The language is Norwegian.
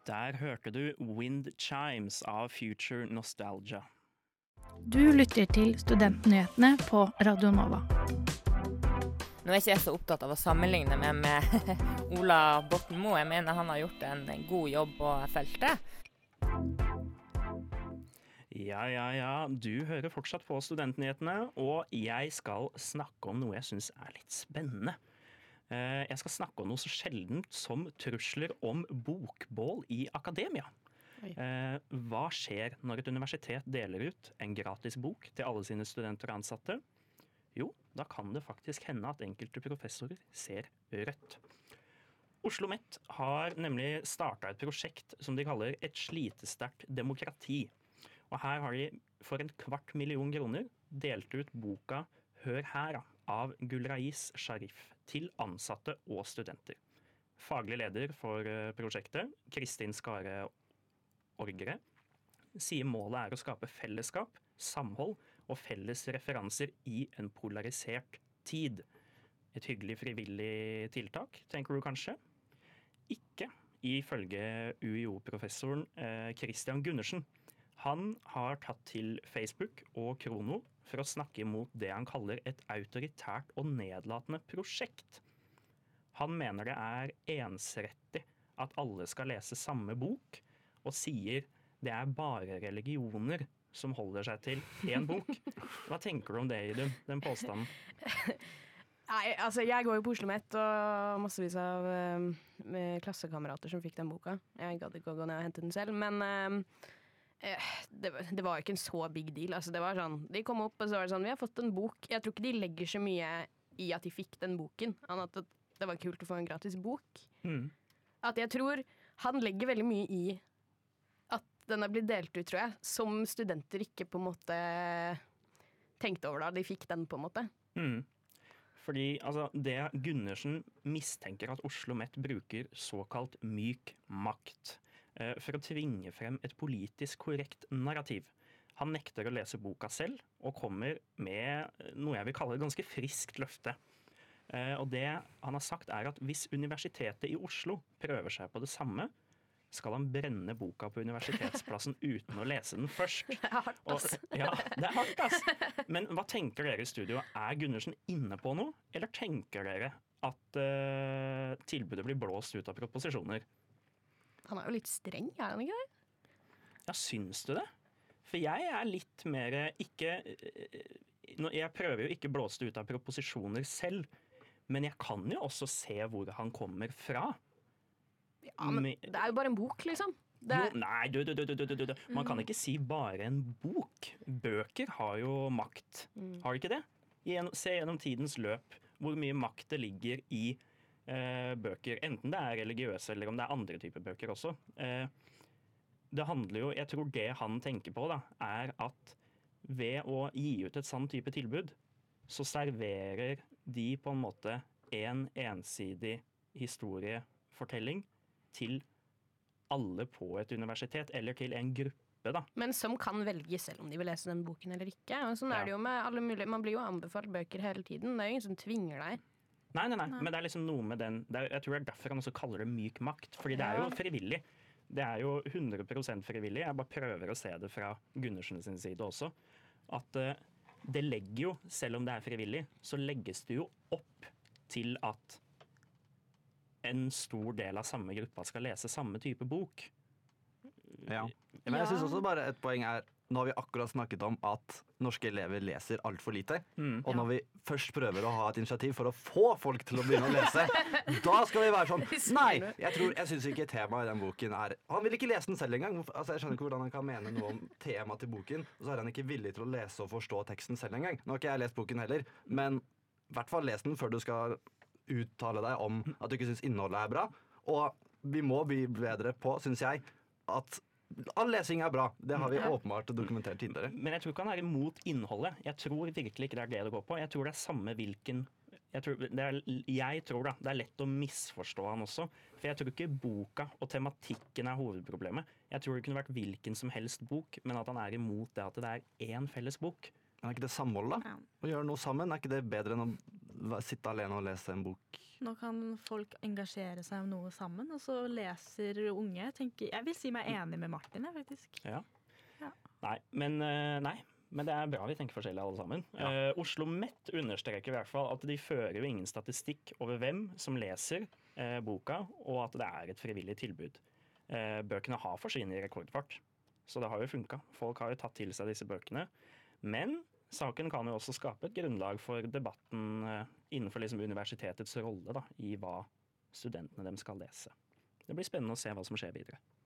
Der hørte du Wind Chimes av Future Nostalgia. Du lytter til Studentnyhetene på Radio Nova. Nå er ikke jeg så opptatt av å sammenligne meg med Ola Borten Moe. Jeg mener han har gjort en god jobb på feltet. Ja. Du hører fortsatt på Studentnyhetene, og jeg skal snakke om noe jeg synes er litt spennende. Jeg skal snakke om noe så sjeldent som trusler om bokbål i akademia. Hva skjer når et universitet deler ut en gratis bok til alle sine studenter og ansatte? Jo, da kan det faktisk hende at enkelte professorer ser rødt. Oslo Met har nemlig startet et prosjekt som de kaller et slitesterkt demokrati. Og her har de for 250 000 kroner delt ut boka Hør her av Gulrais Sharif til ansatte og studenter. Faglig leder for prosjektet, Kristin Skare Orgere, sier målet er å skape fellesskap, samhold og felles referanser i en polarisert tid. Et hyggelig frivillig tiltak, tenker du kanskje? Ikke, ifølge UiO-professoren Christian Gundersen. Han har tatt til Facebook og Krono for å snakke imot det han kaller et autoritært og nedlatende prosjekt. Han mener det er ensrettig at alle skal lese samme bok, og sier det er bare religioner som holder seg til én bok. Hva tenker du om det, Idun, den påstanden? Nei, altså jeg går jo på Oslo Met og massevis av klassekamerater som fikk den boka. Jeg gadd ikke å gå ned og hente den selv, men det var ikke en så big deal. Altså, det var sånn, de kom opp og så var det sånn, vi har fått en bok. Jeg tror ikke de legger så mye i at de fikk den boken, annet at det var kult å få en gratis bok. At jeg tror han legger veldig mye i at den har blitt delt ut, tror jeg, som studenter ikke på en måte tenkte over da de fikk den på en måte. Fordi altså, det Gundersen mistenker at Oslo Met bruker såkalt myk makt for å tvinge frem et politisk korrekt narrativ. Han nekter å lese boka selv, og kommer med noe jeg vil kalle et ganske friskt løfte. Og det han har sagt er at hvis Universitetet i Oslo prøver seg på det samme, skal han brenne boka på universitetsplassen uten å lese den først. Det er hardt, ass. Ja, det er hardt, ass. Men hva tenker dere i studio? Er Gundersen inne på noe, eller tenker dere at tilbudet blir blåst ut av proposisjoner? Han er jo litt streng, er han ikke det? Ja, syns du det? For jeg er litt mer ikke... Jeg prøver jo ikke blåse det ut av proposisjoner selv, men jeg kan jo også se hvor han kommer fra. Ja, men det er jo bare en bok, liksom. Jo, nei, du. Man kan ikke si bare en bok. Bøker har jo makt. Har de ikke det? Se gjennom tidens løp hvor mye makt det ligger i bøker. Enten det er religiøse, eller om det er andre typer bøker også. Det handler jo, jeg tror det han tenker på da, er at ved å gi ut et sånn type tilbud, så serverer de på en måte en ensidig historiefortelling til alle på et universitet, eller til en gruppe da. Men som kan velge selv om de vil lese den boken eller ikke. Og sånn er det jo med alle mulige, man blir jo anbefalt bøker hele tiden, det er jo ingen som tvinger deg. Nei, men det er liksom noe med den, jeg tror det er derfor han også kaller det myk makt, fordi det er jo frivillig. Det er jo 100% frivillig, jeg bare prøver å se det fra Gundersen sin side også, at det legger jo, selv om det er frivillig, så legges det jo opp til at en stor del av samme gruppa skal lese samme type bok. Ja. Men jeg synes også bare et poeng er, nå har vi akkurat snakket om at norske elever leser alt for lite, og når vi først prøver å ha et initiativ for å få folk til å begynne å lese, da skal vi være sånn, nei, jeg synes ikke temaet i den boken er, han vil ikke lese den selv engang, altså jeg skjønner ikke hvordan han kan mene noe om temaet til boken, og så er han ikke villig til å lese og forstå teksten selv engang. Nå har ikke jeg lest boken heller, men i hvert fall les den før du skal uttale deg om at du ikke synes innholdet er bra, og vi må bli bedre på, synes jeg, at all lesing er bra. Det har vi åpenbart dokumentert tidligere. Men jeg tror ikke han er imot innholdet. Jeg tror virkelig ikke det er det går på. Jeg tror det er samme hvilken... Jeg tror da, det er lett å misforstå han også. For jeg tror ikke boka og tematikken er hovedproblemet. Jeg tror det kunne vært hvilken som helst bok, men at han er imot det at det er én felles bok. Men er ikke det samhold da? Å gjøre noe sammen, er ikke det bedre enn å sitte alene og lese en bok. Nå kan folk engasjere seg om noe sammen, og så leser unge. Jeg vil si meg enig med Martin, faktisk. Ja. Nei, men det er bra vi tenker forskjellig alle sammen. Oslo Met understreker i hvert fall at de fører jo ingen statistikk over hvem som leser boka, og at det er et frivillig tilbud. Bøkene har forsvunnet i rekordfart, så det har jo funka. Folk har jo tatt til seg disse bøkene. Men saken kan jo også skape et grunnlag for debatten innenfor liksom universitetets rolle da, i hva studentene dem skal lese. Det blir spennende å se hva som skjer videre.